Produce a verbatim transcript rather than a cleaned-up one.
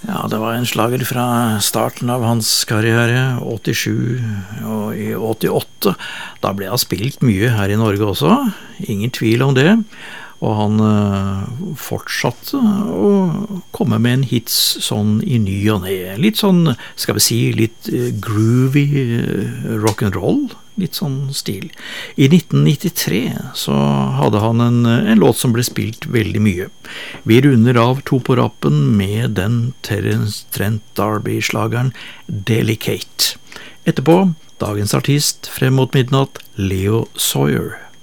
Ja, det var en slager fra starten av hans karriere, åttisju og i åttiåtte. Da ble han spilt mye her i Norge også, ingen tvil om det. Og han uh, fortsatte å komme med en hits sånn i ny og ne. Litt sånn, skal vi si, litt uh, groovy uh, rock'n'roll, litt sånn stil. I nitten nittitre så hadde han en, en låt som ble spilt veldig mye. Vi runder av to på rappen med den Terence Trent D'Arby-slageren Delicate. Etterpå, dagens artist frem mot midnatt, Leo Sawyer.